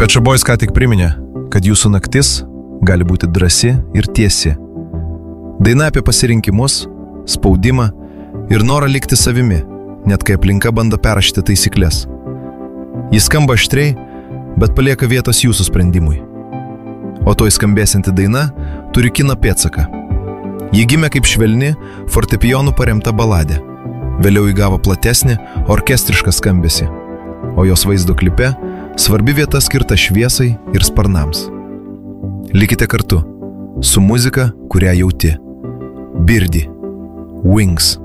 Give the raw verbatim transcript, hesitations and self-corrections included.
Pet Shop Boys ką tik priminė, kad jūsų naktis gali būti drąsi ir tiesi. Daina apie pasirinkimus, spaudimą ir norą likti savimi, net kai aplinka bando perrašyti taisyklės. Jis skamba aštriai, bet palieka vietos jūsų sprendimui. O toj skambėsianti daina turi kino pėdsaką. Ji gimė kaip švelni, fortepijonų paremta baladė. Vėliau įgavo platesnį, orkestrišką skambesį, o jos vaizdo klipe svarbi vieta skirta šviesai ir sparnams. Likite kartu su muzika, kurią jauti. Birdie, Wings.